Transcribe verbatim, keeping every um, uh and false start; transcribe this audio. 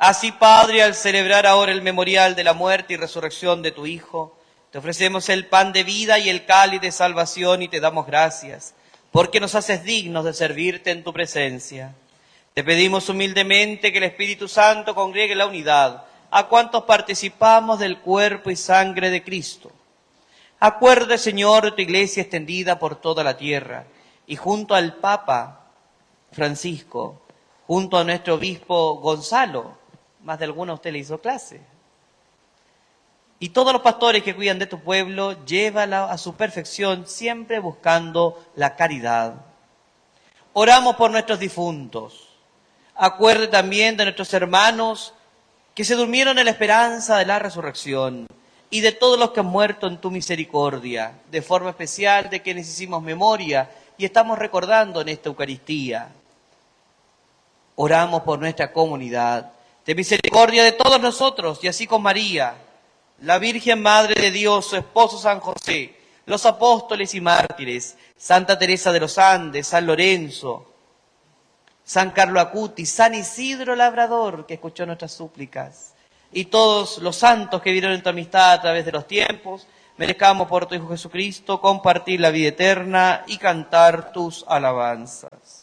Así, Padre, al celebrar ahora el memorial de la muerte y resurrección de tu Hijo, te ofrecemos el pan de vida y el cáliz de salvación y te damos gracias, porque nos haces dignos de servirte en tu presencia. Te pedimos humildemente que el Espíritu Santo congregue la unidad a cuantos participamos del cuerpo y sangre de Cristo. Acuerde, Señor, de tu iglesia extendida por toda la tierra, y junto al Papa Francisco, junto a nuestro obispo Gonzalo, más de alguno a usted le hizo clase, y todos los pastores que cuidan de tu pueblo, llévala a su perfección, siempre buscando la caridad. Oramos por nuestros difuntos. Acuerde también de nuestros hermanos que se durmieron en la esperanza de la resurrección, y de todos los que han muerto en tu misericordia, de forma especial de quienes hicimos memoria y estamos recordando en esta Eucaristía. Oramos por nuestra comunidad, de misericordia de todos nosotros, y así con María, la Virgen Madre de Dios, su esposo San José, los apóstoles y mártires, Santa Teresa de los Andes, San Lorenzo, San Carlo Acutis, San Isidro Labrador, que escuchó nuestras súplicas, y todos los santos que vieron en tu amistad a través de los tiempos, merezcamos por tu Hijo Jesucristo compartir la vida eterna y cantar tus alabanzas.